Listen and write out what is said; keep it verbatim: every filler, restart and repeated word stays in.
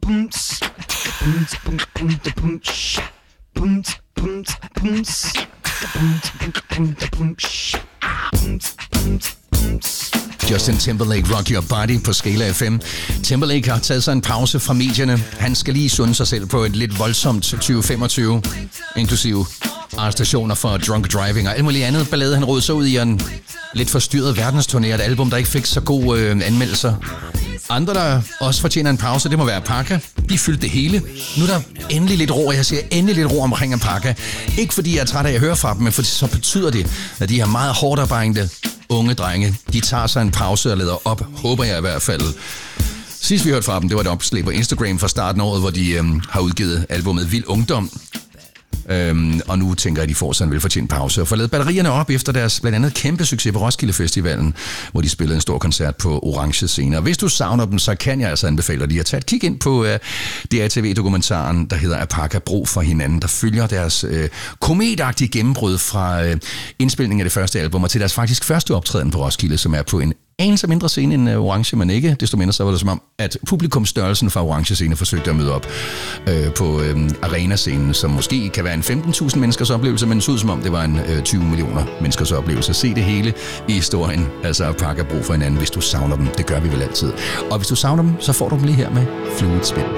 Justin Timberlake, Rock Your Body på Skala F M. Timberlake har taget sig en pause fra medierne. Han skal lige sunde sig selv på et lidt voldsomt tyve femogtyve, inklusive arrestationer for drunk driving og alt muligt andet ballade. Han rodede sig ud i en lidt forstyrret verdensturné, et album, der ikke fik så gode øh, anmeldelser. Andre, der også fortjener en pause, det må være Parka. De fyldte det hele. Nu er der endelig lidt ro, og jeg siger endelig lidt ro omkring Parka. Ikke fordi jeg er træt af at høre fra dem, men fordi så betyder det, at de her meget hårdt arbejdende unge drenge, de tager sig en pause og lader op, håber jeg i hvert fald. Sidst vi hørte fra dem, det var et opslag på Instagram fra starten af året, hvor de øhm, har udgivet albumet Vild Ungdom. Øhm, og nu tænker jeg, at de får sig en velfortjent pause og får lavet batterierne op efter deres blandt andet kæmpe succes på Roskilde Festivalen, hvor de spillede en stor koncert på Orange Scene. Og hvis du savner dem, så kan jeg altså anbefale dig lige at tage et kig ind på uh, D R T V-dokumentaren, der hedder Parka Brug for hinanden, der følger deres uh, kometagtige gennembrud fra uh, indspilningen af det første album og til deres faktisk første optræden på Roskilde, som er på en anelse mindre scene end uh, Orange, men ikke desto mindre så var det som om, at publikumsstørrelsen fra Orange Scene forsøgte at møde op uh, på uh, Arena-scenen, som måske kan være en femten tusind menneskers oplevelse, men det så ud som om det var en uh, tyve millioner menneskers oplevelse. Se det hele i historien, altså Parka Brug for hinanden, hvis du savner dem. Det gør vi vel altid. Og hvis du savner dem, så får du dem lige her med Fluid Spin.